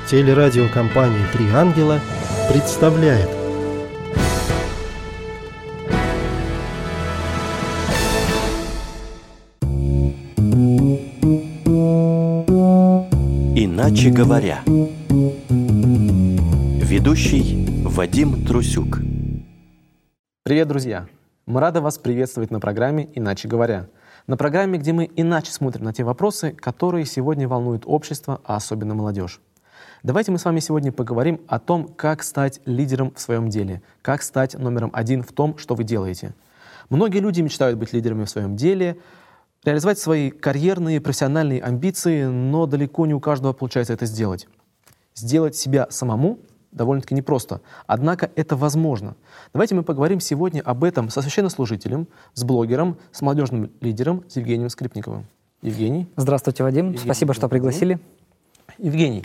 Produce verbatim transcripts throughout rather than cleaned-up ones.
Телерадиокомпания «Три ангела» представляет. Иначе говоря. Ведущий Вадим Трусюк. Привет, друзья! Мы рады вас приветствовать на программе «Иначе говоря». На программе, где мы иначе смотрим на те вопросы, которые сегодня волнуют общество, а особенно молодежь. Давайте мы с вами сегодня поговорим о том, как стать лидером в своем деле, как стать номером один в том, что вы делаете. Многие люди мечтают быть лидерами в своем деле, реализовать свои карьерные, профессиональные амбиции, но далеко не у каждого получается это сделать. Сделать себя самому довольно-таки непросто, однако это возможно. Давайте мы поговорим сегодня об этом со священнослужителем, с блогером, с молодежным лидером, с Евгением Скрипниковым. Евгений. Здравствуйте, Вадим. Евгений. Спасибо, что пригласили. Евгений,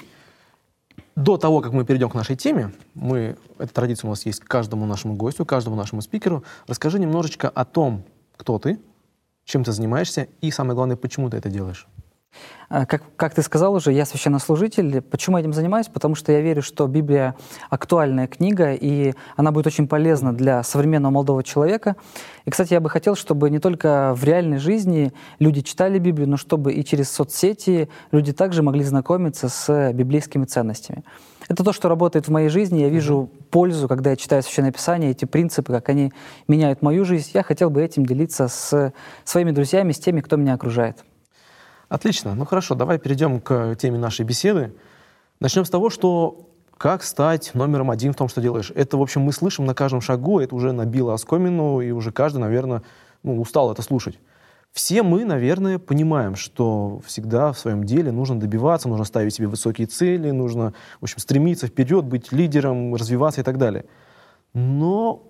до того, как мы перейдем к нашей теме, мы, эта традиция у нас есть к каждому нашему гостю, каждому нашему спикеру. Расскажи немножечко о том, кто ты, чем ты занимаешься и, самое главное, почему ты это делаешь. Как, как ты сказал уже, я священнослужитель. Почему я этим занимаюсь? Потому что я верю, что Библия актуальная книга, и она будет очень полезна для современного молодого человека. И, кстати, я бы хотел, чтобы не только в реальной жизни люди читали Библию, но чтобы и через соцсети люди также могли знакомиться с библейскими ценностями. Это то, что работает в моей жизни. Я вижу пользу, когда я читаю Священное Писание, эти принципы, как они меняют мою жизнь. Я хотел бы этим делиться с своими друзьями, с теми, кто меня окружает. Отлично. Ну хорошо, давай перейдем к теме нашей беседы. Начнем с того, что как стать номером один в том, что делаешь. Это, в общем, мы слышим на каждом шагу, это уже набило оскомину, и уже каждый, наверное, ну, устал это слушать. Все мы, наверное, понимаем, что всегда в своем деле нужно добиваться, нужно ставить себе высокие цели, нужно, в общем, стремиться вперед, быть лидером, развиваться и так далее. Но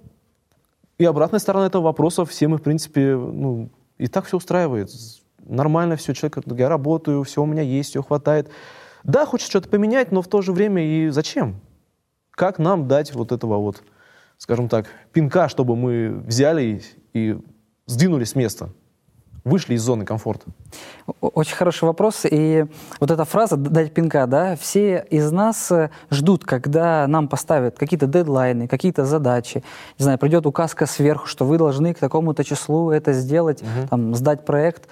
и обратная сторона этого вопроса, все мы, в принципе, ну, и так все устраивает. Нормально все, человек, я работаю, все у меня есть, все хватает. Да, хочется что-то поменять, но в то же время и зачем? Как нам дать вот этого вот, скажем так, пинка, чтобы мы взяли и сдвинулись с места, вышли из зоны комфорта? Очень хороший вопрос. И вот эта фраза «дать пинка», да, все из нас ждут, когда нам поставят какие-то дедлайны, какие-то задачи. Не знаю, придет указка сверху, что вы должны к такому-то числу это сделать, угу. там, сдать проект.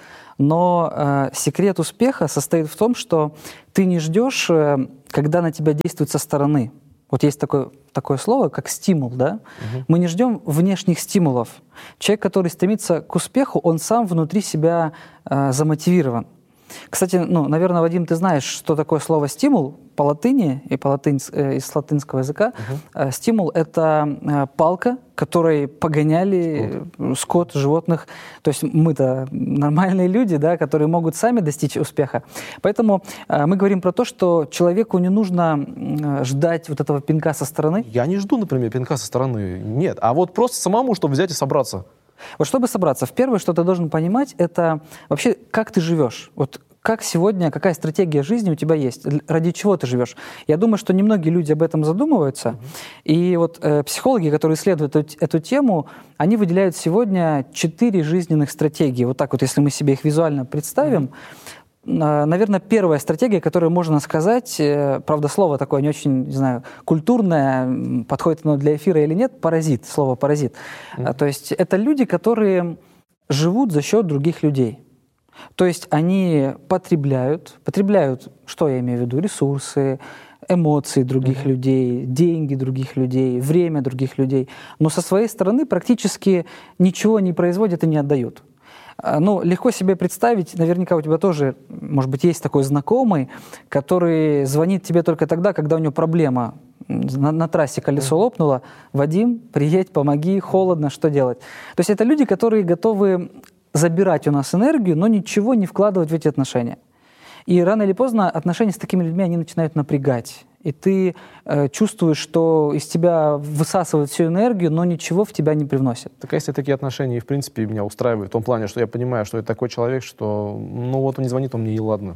Но э, секрет успеха состоит в том, что ты не ждешь, э, когда на тебя действуют со стороны. Вот есть такое, такое слово, как стимул, да? Угу. Мы не ждем внешних стимулов. Человек, который стремится к успеху, он сам внутри себя э, замотивирован. Кстати, ну, наверное, Вадим, ты знаешь, что такое слово «стимул» по латыни и по латынь, э, из латинского языка. Угу. Э, стимул — это э, палка, которой погоняли скот. скот, животных. То есть мы-то нормальные люди, да, которые могут сами достичь успеха. Поэтому э, мы говорим про то, что человеку не нужно э, ждать вот этого пинка со стороны. Я не жду, например, пинка со стороны. Нет. А вот просто самому, чтобы взять и собраться. Вот чтобы собраться, в первое, что ты должен понимать, это вообще, как ты живешь. Вот как сегодня, какая стратегия жизни у тебя есть, ради чего ты живешь. Я думаю, что немногие люди об этом задумываются. Mm-hmm. И вот э, психологи, которые исследуют эту, эту тему, они выделяют сегодня четыре жизненных стратегии. Вот так вот, если мы себе их визуально представим. Mm-hmm. Наверное, первая стратегия, которую можно сказать, правда, слово такое не очень, не знаю, культурное, подходит оно для эфира или нет, паразит, слово паразит. Mm-hmm. То есть это люди, которые живут за счет других людей. То есть они потребляют, потребляют, что я имею в виду, ресурсы, эмоции других mm-hmm. людей, деньги других людей, время других людей, но со своей стороны практически ничего не производят и не отдают. Ну, легко себе представить, наверняка у тебя тоже, может быть, есть такой знакомый, который звонит тебе только тогда, когда у него проблема. На, на трассе колесо mm-hmm. лопнуло. Вадим, приедь, помоги, холодно, что делать? То есть это люди, которые готовы забирать у нас энергию, но ничего не вкладывать в эти отношения. И рано или поздно отношения с такими людьми, они начинают напрягать. И ты э, чувствуешь, что из тебя высасывают всю энергию, но ничего в тебя не привносят. Так если такие отношения, в принципе, меня устраивают, в том плане, что я понимаю, что это такой человек, что, ну вот он не звонит, он мне и ладно.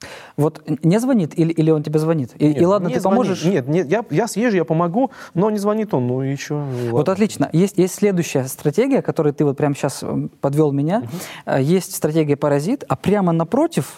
Вот не звонит или, или он тебе звонит? И, нет, и ладно, ты звонит. поможешь? Нет, нет я, я съезжу, я помогу, но не звонит он, ну и что? И вот отлично. Есть, есть следующая стратегия, которую ты вот прямо сейчас подвел меня. Угу. Есть стратегия паразит, а прямо напротив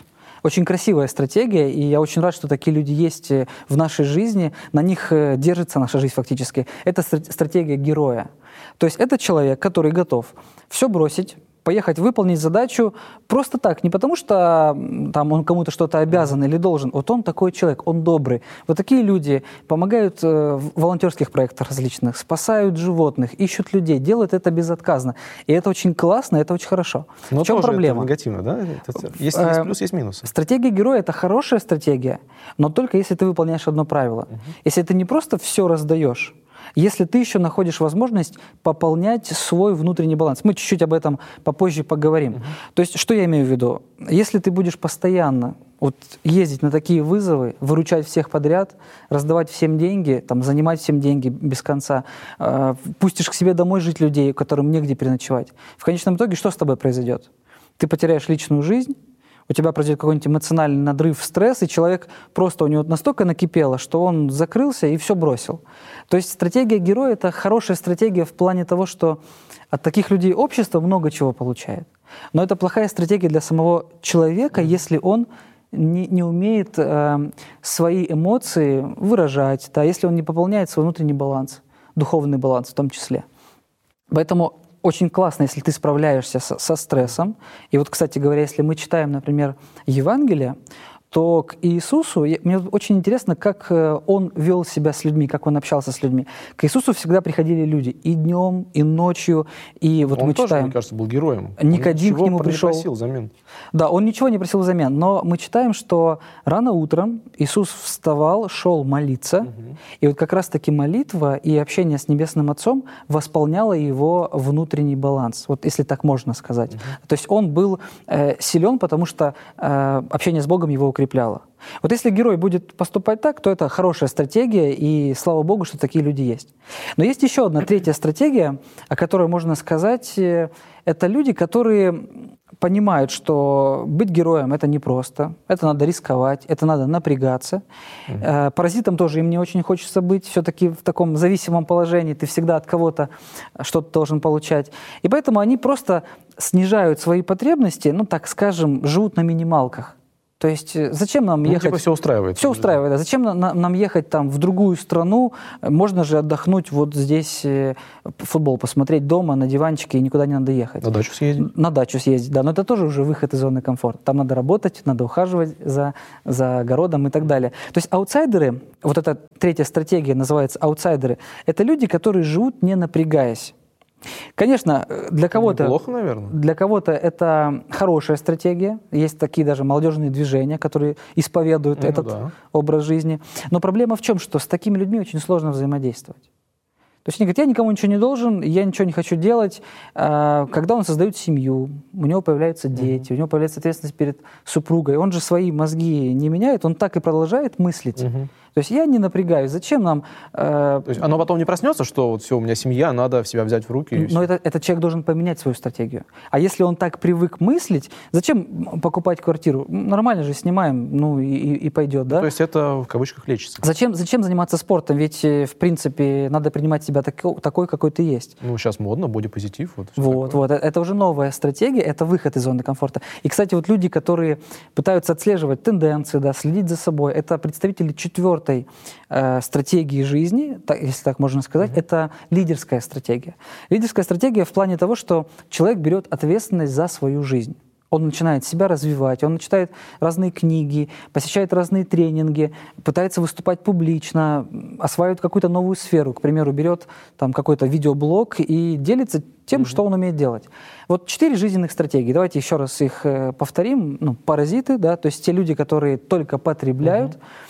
очень красивая стратегия, и я очень рад, что такие люди есть в нашей жизни, на них держится наша жизнь фактически. Это стратегия героя. То есть это человек, который готов все бросить, поехать выполнить задачу просто так, не потому что там, он кому-то что-то обязан или должен. Вот он такой человек, он добрый. Вот такие люди помогают э, в волонтерских проектах различных, спасают животных, ищут людей, делают это безотказно. И это очень классно, это очень хорошо. Но в чем тоже проблема? Это негативно, да? Это, есть, есть плюс, есть минус. Стратегия героя — это хорошая стратегия, но только если ты выполняешь одно правило. Uh-huh. Если ты не просто все раздаешь, если ты еще находишь возможность пополнять свой внутренний баланс. Мы чуть-чуть об этом попозже поговорим. Uh-huh. То есть, что я имею в виду? Если ты будешь постоянно вот, ездить на такие вызовы, выручать всех подряд, раздавать всем деньги, там, занимать всем деньги без конца, э, пустишь к себе домой жить людей, которым негде переночевать, в конечном итоге что с тобой произойдет? Ты потеряешь личную жизнь, у тебя произойдет какой-нибудь эмоциональный надрыв, стресс, и человек просто у него настолько накипело, что он закрылся и все бросил. То есть стратегия героя — это хорошая стратегия в плане того, что от таких людей общество много чего получает. Но это плохая стратегия для самого человека, если он не, не умеет э, свои эмоции выражать, да, если он не пополняет свой внутренний баланс, духовный баланс в том числе. Поэтому очень классно, если ты справляешься со, со стрессом. И вот, кстати говоря, если мы читаем, например, Евангелие, то к Иисусу, мне очень интересно, как он вел себя с людьми, как он общался с людьми. К Иисусу всегда приходили люди и днем, и ночью, и вот он мы тоже, читаем... мне кажется, был героем. Никодим к нему пришел. Он не просил взамен. Да, он ничего не просил взамен, но мы читаем, что рано утром Иисус вставал, шел молиться, угу. и вот как раз-таки молитва и общение с Небесным Отцом восполняло его внутренний баланс, вот если так можно сказать. Угу. То есть он был э, силен, потому что э, общение с Богом его укрепляло. Вот если герой будет поступать так, то это хорошая стратегия, и слава Богу, что такие люди есть. Но есть еще одна третья стратегия, о которой можно сказать, это люди, которые понимают, что быть героем — это непросто, это надо рисковать, это надо напрягаться. Mm-hmm. Паразитом тоже им не очень хочется быть, все-таки в таком зависимом положении, ты всегда от кого-то что-то должен получать. И поэтому они просто снижают свои потребности, ну, так скажем, живут на минималках. То есть зачем нам ну, ехать... Типа все устраивает. Все устраивает, да. Зачем нам, нам ехать там в другую страну? Можно же отдохнуть вот здесь, футбол посмотреть дома, на диванчике, и никуда не надо ехать. На дачу съездить. На дачу съездить, да. Но это тоже уже выход из зоны комфорта. Там надо работать, надо ухаживать за, за огородом и так далее. То есть аутсайдеры, вот эта третья стратегия называется аутсайдеры, это люди, которые живут не напрягаясь. Конечно, для кого-то, неплохо, наверное. Для кого-то это хорошая стратегия. Есть такие даже молодежные движения, которые исповедуют ну, этот да. образ жизни. Но проблема в чем? Что с такими людьми очень сложно взаимодействовать. То есть они говорят, я никому ничего не должен, я ничего не хочу делать. Когда он создает семью, у него появляются дети, mm-hmm. у него появляется ответственность перед супругой, он же свои мозги не меняет, он так и продолжает мыслить. Mm-hmm. То есть я не напрягаюсь. Зачем нам... Э... То есть оно потом не проснется, что вот все, у меня семья, надо себя взять в руки? Но это, этот человек должен поменять свою стратегию. А если он так привык мыслить, зачем покупать квартиру? Нормально же снимаем, ну и, и, и пойдет, да? То есть это в кавычках лечится. Зачем, зачем заниматься спортом? Ведь, в принципе, надо принимать себя тако, такой, какой ты есть. Ну, сейчас модно, бодипозитив. Вот, вот, вот. Это уже новая стратегия, это выход из зоны комфорта. И, кстати, вот люди, которые пытаются отслеживать тенденции, да, следить за собой, это представители четвертой э, стратегии жизни, так, если так можно сказать, mm-hmm. это лидерская стратегия. Лидерская стратегия в плане того, что человек берет ответственность за свою жизнь. Он начинает себя развивать, он читает разные книги, посещает разные тренинги, пытается выступать публично, осваивает какую-то новую сферу. К примеру, берет там какой-то видеоблог и делится тем, mm-hmm. что он умеет делать. Вот четыре жизненных стратегии. Давайте еще раз их э, повторим. Ну, паразиты, да, то есть те люди, которые только потребляют. Mm-hmm.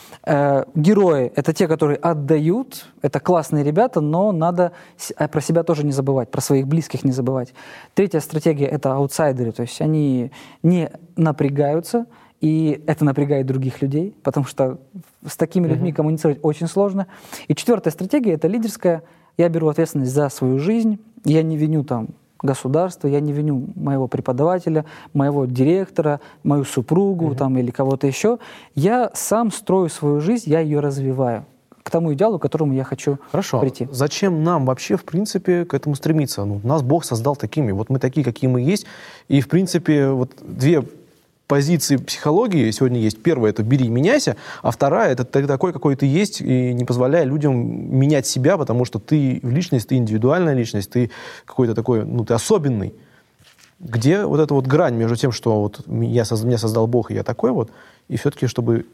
Герои — это те, которые отдают, это классные ребята, но надо про себя тоже не забывать, про своих близких не забывать. Третья стратегия — это аутсайдеры, то есть они не напрягаются, и это напрягает других людей, потому что с такими людьми mm-hmm. коммуницировать очень сложно. И четвертая стратегия — это лидерская. Я беру ответственность за свою жизнь, я не виню там государство, я не виню моего преподавателя, моего директора, мою супругу mm-hmm. там, или кого-то еще. Я сам строю свою жизнь, я ее развиваю к тому идеалу, к которому я хочу Хорошо. прийти. Зачем нам вообще, в принципе, к этому стремиться? Ну, нас Бог создал такими, вот мы такие, какие мы есть, и, в принципе, вот две позиции психологии сегодня есть. Первая — это «бери и меняйся», а вторая — это ты такой, какой ты есть, и не позволяя людям менять себя, потому что ты личность, ты индивидуальная личность, ты какой-то такой, ну, ты особенный. Где вот эта вот грань между тем, что вот я, соз, меня создал Бог, и я такой вот, и все-таки, чтобы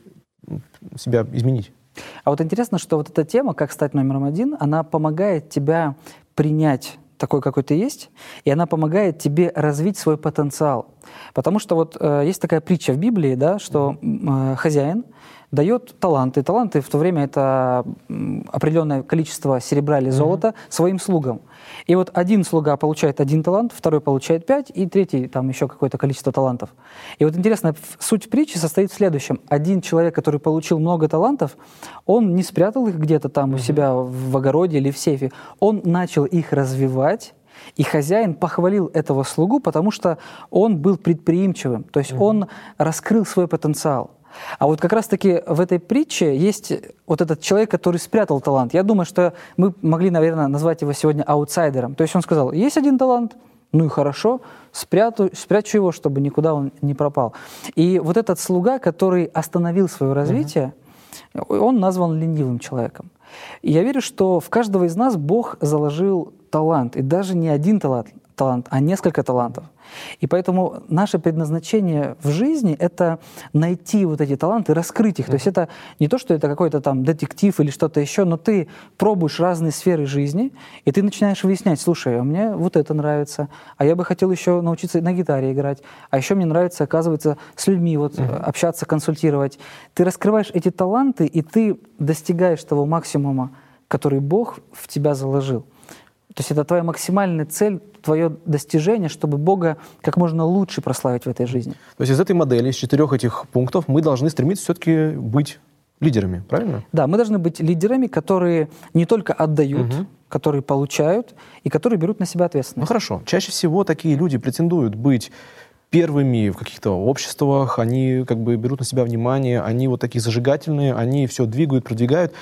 себя изменить? А вот интересно, что вот эта тема, как стать номером один, она помогает тебя принять такой, какой ты есть, и она помогает тебе развить свой потенциал. Потому что вот э, есть такая притча в Библии, да, что э, хозяин дает таланты. Таланты в то время это определенное количество серебра или золота mm-hmm. своим слугам. И вот один слуга получает один талант, второй получает пять, и третий там еще какое-то количество талантов. И вот интересно, суть притчи состоит в следующем. Один человек, который получил много талантов, он не спрятал их где-то там mm-hmm. у себя в огороде или в сейфе. Он начал их развивать, и хозяин похвалил этого слугу, потому что он был предприимчивым, то есть mm-hmm. он раскрыл свой потенциал. А вот как раз-таки в этой притче есть вот этот человек, который спрятал талант. Я думаю, что мы могли, наверное, назвать его сегодня аутсайдером. То есть он сказал, есть один талант, ну и хорошо, спряту, спрячу его, чтобы никуда он не пропал. И вот этот слуга, который остановил свое развитие, uh-huh. он назван ленивым человеком. И я верю, что в каждого из нас Бог заложил талант, и даже не один талант, талант, а несколько талантов. И поэтому наше предназначение в жизни — это найти вот эти таланты, раскрыть их. Mm-hmm. То есть это не то, что это какой-то там детектив или что-то еще, но ты пробуешь разные сферы жизни, и ты начинаешь выяснять, слушай, а мне вот это нравится, а я бы хотел еще научиться на гитаре играть, а еще мне нравится, оказывается, с людьми вот mm-hmm. общаться, консультировать. Ты раскрываешь эти таланты, и ты достигаешь того максимума, который Бог в тебя заложил. То есть это твоя максимальная цель, твое достижение, чтобы Бога как можно лучше прославить в этой жизни. То есть из этой модели, из четырех этих пунктов мы должны стремиться все-таки быть лидерами, правильно? Да, мы должны быть лидерами, которые не только отдают, угу. которые получают и которые берут на себя ответственность. Ну хорошо. Чаще всего такие люди претендуют быть первыми в каких-то обществах, они как бы берут на себя внимание, они вот такие зажигательные, они все двигают, продвигают.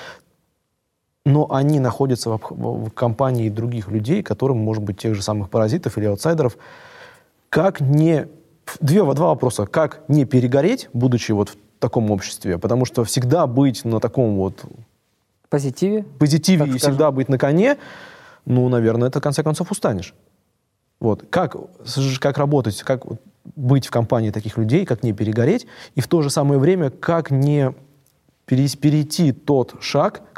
Но они находятся в, в компании других людей, которым, может быть, тех же самых паразитов или аутсайдеров. Как не... Две, два вопроса. Как не перегореть, будучи вот в таком обществе? Потому что всегда быть на таком вот... Позитиве. Позитиве и всегда быть на коне, ну, наверное, это, в конце концов, устанешь. Вот. Как, как работать, как быть в компании таких людей, как не перегореть, и в то же самое время, как не перейти тот шаг,